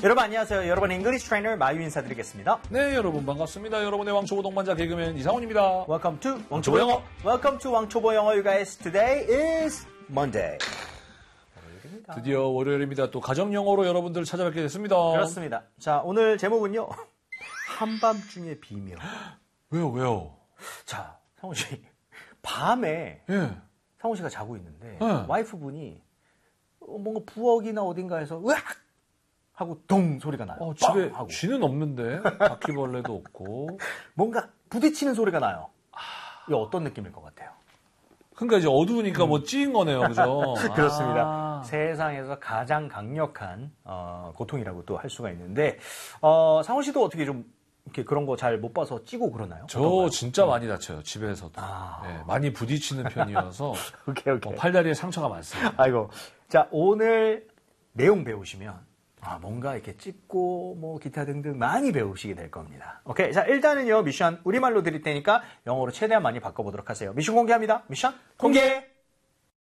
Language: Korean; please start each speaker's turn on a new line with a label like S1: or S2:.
S1: 여러분 안녕하세요. 여러분의 잉글리시 트레이너 마유 인사드리겠습니다.
S2: 네, 여러분 반갑습니다. 여러분의 왕초보 동반자 개그맨 이상훈입니다.
S1: Welcome to 왕초보 영어. Welcome to 왕초보 영어. You guys, today is Monday.
S2: 드디어 월요일입니다. 또 가정 영어로 여러분들 찾아뵙게 됐습니다.
S1: 그렇습니다. 자, 오늘 제목은요. 한밤중의 비밀.
S2: 왜요?
S1: 자, 상훈 씨. 밤에
S2: 예.
S1: 상훈 씨가 자고 있는데
S2: 네.
S1: 와이프분이 뭔가 부엌이나 어딘가에서 으악 하고 동 소리가 나요.
S2: 집에
S1: 하고.
S2: 쥐는 없는데 바퀴벌레도 없고.
S1: 뭔가 부딪히는 소리가 나요. 이거 어떤 느낌일 것 같아요?
S2: 그러니까 이제 어두우니까 뭐 찌인 거네요, 그죠?
S1: 그렇습니다. 세상에서 가장 강력한 고통이라고 또 할 수가 있는데 상훈 씨도 어떻게 좀 이렇게 그런 거 잘 못 봐서 찌고 그러나요?
S2: 저
S1: 어떤가요?
S2: 진짜 많이 다쳐요, 집에서도. 네, 많이 부딪히는 편이어서
S1: 오케이.
S2: 팔다리에 상처가 많습니다.
S1: 아이고. 자, 오늘 내용 배우시면 뭔가 이렇게 찢고 뭐 기타 등등 많이 배우시게 될 겁니다. 오케이. 자, 일단은요. 미션 우리말로 드릴 테니까 영어로 최대한 많이 바꿔보도록 하세요. 미션 공개합니다. 미션 공개!